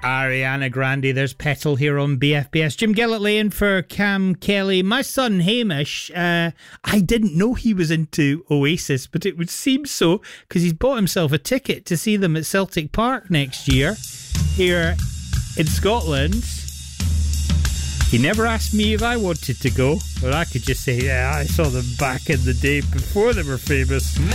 Ariana Grande. There's Petal here on BFBS. Jim Gillett laying for Cam Kelly. My son Hamish, I didn't know he was into Oasis, but it would seem so because he's bought himself a ticket to see them at Celtic Park next year here in Scotland. He never asked me if I wanted to go, but I could just say, yeah, I saw them back in the day before they were famous.